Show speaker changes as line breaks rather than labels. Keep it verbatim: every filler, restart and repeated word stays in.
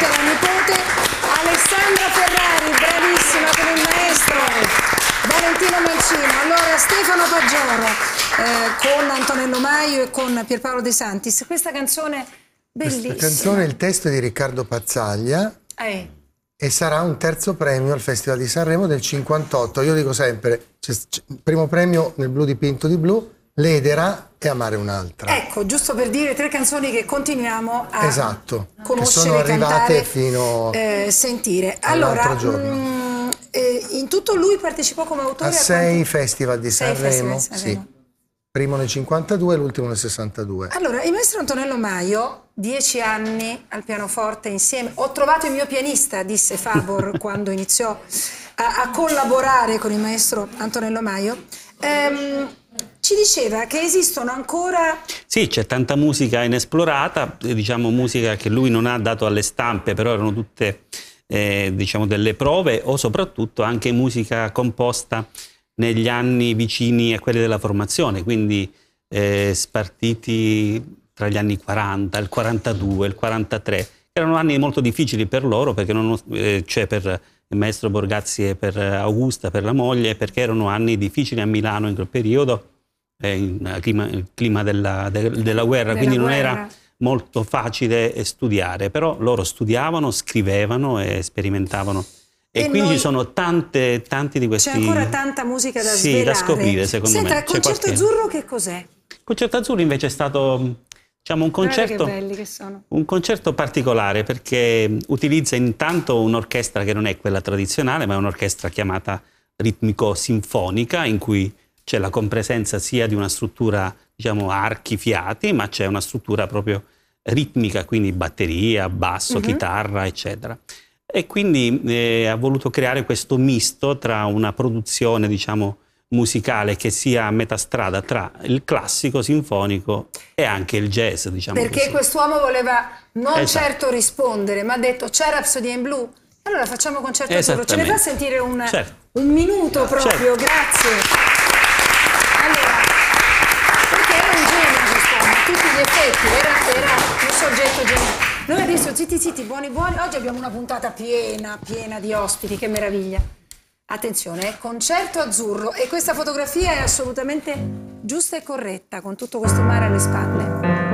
la nipote Alessandra Ferrari, bravissima con il maestro Valentino Mancino. Allora, Stefano Paggioro eh, con Antonello Maio e con Pierpaolo De Santis. Questa canzone bellissima.
Questa canzone, il testo è di Riccardo Pazzaglia.
Eh.
E sarà un terzo premio al Festival di Sanremo del cinquantotto. Io dico sempre, c'è, c'è, primo premio nel Blu dipinto di blu, Ledera e Amare un'altra.
Ecco, giusto per dire tre canzoni che continuiamo a
esatto,
conoscere,
che sono arrivate
cantare,
fino
eh, sentire.
all'altro
Allora,
giorno.
mh, eh, in tutto lui partecipò come autore
a sei
quanti?
festival di
sei
Sanremo,
festival di Sanremo.
Sì. Primo nel cinquantadue e l'ultimo nel sessantadue.
Allora, il maestro Antonello Maio, dieci anni al pianoforte insieme. Ho trovato il mio pianista, disse Fabor quando iniziò a, a collaborare con il maestro Antonello Maio. Ehm, ci diceva che esistono ancora...
Sì, c'è tanta musica inesplorata, diciamo musica che lui non ha dato alle stampe, però erano tutte eh, diciamo delle prove, o soprattutto anche musica composta negli anni vicini a quelli della formazione, quindi eh, spartiti tra gli anni quaranta, il quarantadue, il quarantatré. Erano anni molto difficili per loro, perché non, eh, cioè per il maestro Borgazzi e per Augusta, per la moglie, perché erano anni difficili a Milano in quel periodo, eh, in clima, il clima della, de, della guerra,
della
quindi non
guerra.
era molto facile studiare, però loro studiavano, scrivevano e sperimentavano. E, e quindi ci sono tante, tanti di questi...
C'è ancora tanta musica da
sì,
svelare.
da scoprire, secondo
Senta,
me.
il Concerto
qualche...
Azzurro che cos'è?
Il Concerto Azzurro invece è stato, diciamo, un concerto,
che belli che sono.
un concerto particolare, perché utilizza intanto un'orchestra che non è quella tradizionale, ma è un'orchestra chiamata ritmico-sinfonica, in cui c'è la compresenza sia di una struttura, diciamo, archi, fiati, ma c'è una struttura proprio ritmica, quindi batteria, basso,
Mm-hmm.
chitarra, eccetera. E quindi eh, ha voluto creare questo misto tra una produzione, diciamo, musicale che sia a metà strada tra il classico sinfonico e anche il jazz, diciamo.
Perché quest'uomo voleva non
esatto.
certo rispondere, ma ha detto c'è Rhapsody in Blu. Allora facciamo Concerto Azzurro. Ce ne fa sentire un,
certo.
un minuto proprio,
certo.
grazie. Allora, perché era un genio quest'uomo, a tutti gli effetti, era, era un soggetto geniale. Noi adesso zitti zitti, buoni buoni, oggi abbiamo una puntata piena, piena di ospiti, che meraviglia. Attenzione, eh, Concerto Azzurro, e questa fotografia è assolutamente giusta e corretta, con tutto questo mare alle spalle.